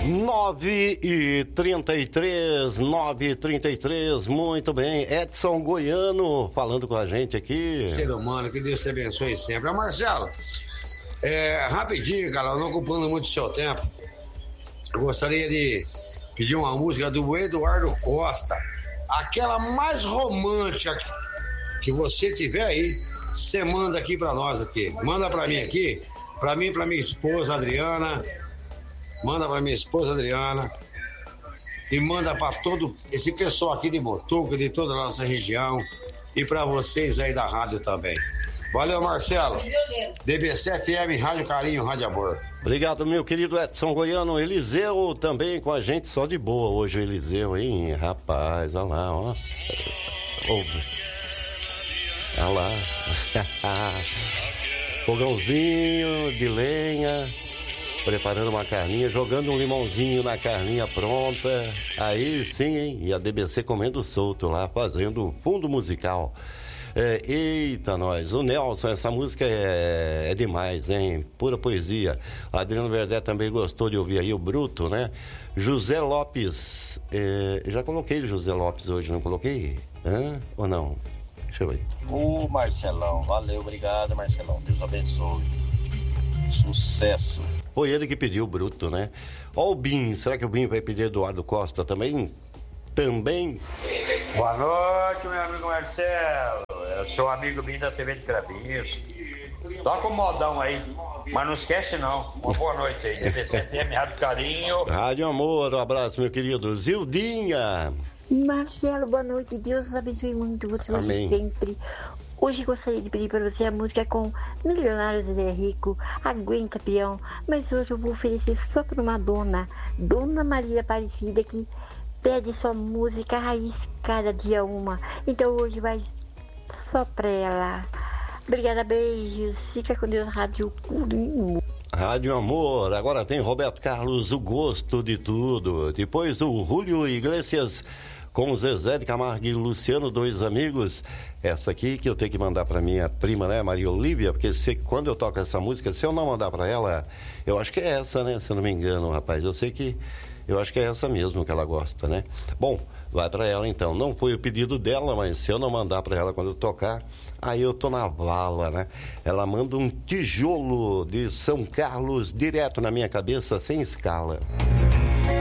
9h33, muito bem. Edson Goiano falando com a gente aqui. Ser humano, que Deus te abençoe sempre. Marcelo, rapidinho, cara, não ocupando muito seu tempo, eu gostaria de pedir uma música do Eduardo Costa, aquela mais romântica que você tiver aí, você manda aqui pra nós aqui. Manda pra mim aqui, pra mim e pra minha esposa Adriana. Manda pra minha esposa Adriana e manda pra todo esse pessoal aqui de Botuca, de toda a nossa região e pra vocês aí da rádio também. Valeu, Marcelo. DBC FM, Rádio Carinho, Rádio Amor. Obrigado, meu querido Edson Goiano. Eliseu também com a gente, só de boa hoje o Eliseu, hein? Rapaz, olha lá, ó. Olha lá. Fogãozinho de lenha. Preparando uma carninha, jogando um limãozinho na carninha pronta. Aí sim, hein? E a DBC comendo solto lá, fazendo fundo musical. Eita, nós. O Nelson, essa música é demais, hein? Pura poesia. O Adriano Verdé também gostou de ouvir aí o Bruto, né? José Lopes. Já coloquei o José Lopes hoje, não coloquei? Ou não? Deixa eu ver. Marcelão, valeu, obrigado, Marcelão. Deus abençoe. Sucesso. Foi ele que pediu o Bruto, né? Ó o Bim, será que o Bim vai pedir Eduardo Costa também? Também? Boa noite, meu amigo Marcelo. Eu sou amigo Bim da TV de Crabinhos. Toca um modão aí, mas não esquece não. Uma boa noite aí, DBC FM, Rádio Carinho. Rádio Amor, um abraço, meu querido. Zildinha. Marcelo, boa noite. Deus abençoe muito você hoje e sempre. Hoje gostaria de pedir para você a música com Milionários Zé Rico, Aguenta Peão, mas hoje eu vou oferecer só para uma dona Maria Aparecida, que pede sua música raiz cada dia uma. Então hoje vai só para ela. Obrigada, beijos. Fica com Deus, Rádio Curinho. Rádio Amor, agora tem Roberto Carlos, O Gosto de Tudo. Depois o Julio Iglesias com Zezé de Camargo e Luciano, dois amigos. Essa aqui que eu tenho que mandar pra minha prima, né, Maria Olívia, porque quando eu toco essa música, se eu não mandar pra ela, eu acho que é essa, né, se eu não me engano, rapaz, eu acho que é essa mesmo que ela gosta, né? Bom, vai pra ela então. Não foi o pedido dela, mas se eu não mandar pra ela quando eu tocar, aí eu tô na vala, né? Ela manda um tijolo de São Carlos direto na minha cabeça, sem escala.